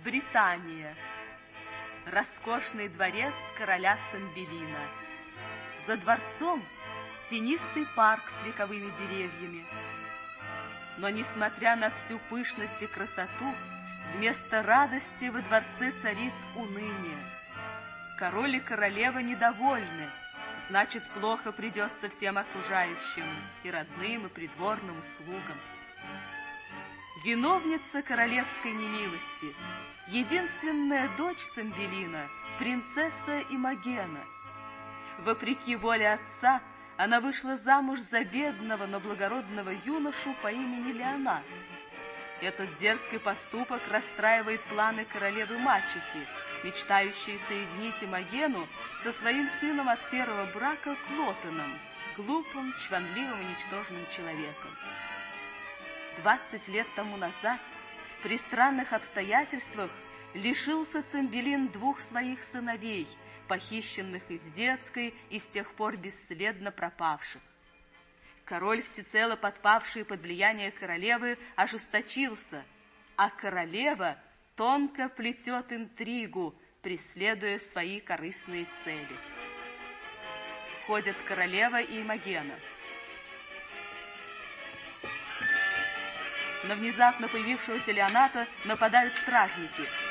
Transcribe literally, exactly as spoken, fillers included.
Британия. Роскошный дворец короля Цимбелина. За дворцом тенистый парк с вековыми деревьями. Но, несмотря на всю пышность и красоту, вместо радости во дворце царит уныние. Король и королева недовольны, значит, плохо придется всем окружающим, и родным, и придворным, и слугам. Виновница королевской немилости, единственная дочь Цимбелина, принцесса Имогена. Вопреки воле отца, она вышла замуж за бедного, но благородного юношу по имени Леонард. Этот дерзкий поступок расстраивает планы королевы-мачехи, мечтающей соединить Имогену со своим сыном от первого брака Клотеном, глупым, чванливым и ничтожным человеком. Двадцать лет тому назад, при странных обстоятельствах, лишился Цимбелин двух своих сыновей, похищенных из детской и с тех пор бесследно пропавших. Король, всецело подпавший под влияние королевы, ожесточился, а королева тонко плетет интригу, преследуя свои корыстные цели. Входят королева и Имогена. На внезапно появившегося Леоната нападают стражники.